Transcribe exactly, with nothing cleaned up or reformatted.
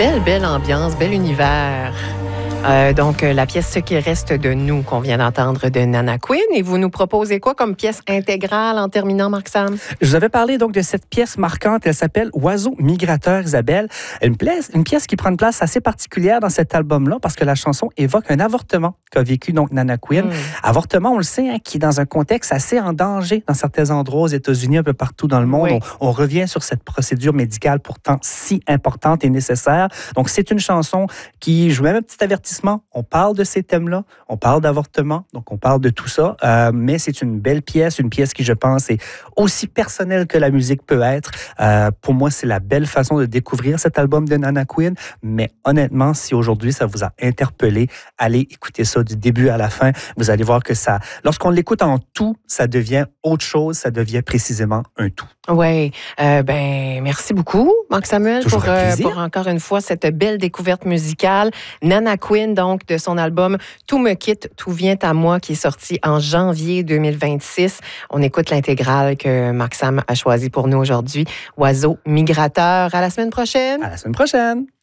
Belle, belle ambiance, bel univers. Euh, donc, euh, la pièce Ce qui reste de nous qu'on vient d'entendre de Nana Queen. Et vous nous proposez quoi comme pièce intégrale en terminant, Marc-Sam? Je vous avais parlé donc de cette pièce marquante. Elle s'appelle Oiseau migrateur, Isabelle. Une pièce, une pièce qui prend une place assez particulière dans cet album-là parce que la chanson évoque un avortement qu'a vécu donc Nana Queen. Mmh. Avortement, on le sait, hein, qui est dans un contexte assez en danger dans certains endroits aux États-Unis, un peu partout dans le monde. Oui. On, on revient sur cette procédure médicale pourtant si importante et nécessaire. Donc, c'est une chanson qui, je vous mets un petit avertissement. On parle de ces thèmes-là, on parle d'avortement, donc on parle de tout ça, euh, mais c'est une belle pièce, une pièce qui, je pense, est aussi personnelle que la musique peut être. Euh, pour moi, c'est la belle façon de découvrir cet album de Nana Queen, mais honnêtement, si aujourd'hui ça vous a interpellé, allez écouter ça du début à la fin. Vous allez voir que ça, lorsqu'on l'écoute en tout, ça devient autre chose, ça devient précisément un tout. Oui, euh, ben merci beaucoup, Marc-Samuel, pour, euh, pour encore une fois cette belle découverte musicale. Nana Queen, donc, de son album Tout me quitte, tout vient à moi, qui est sorti en janvier deux mille vingt-six. On écoute l'intégrale que Marc-Sam a choisi pour nous aujourd'hui, Oiseau migrateur. À la semaine prochaine. À la semaine prochaine.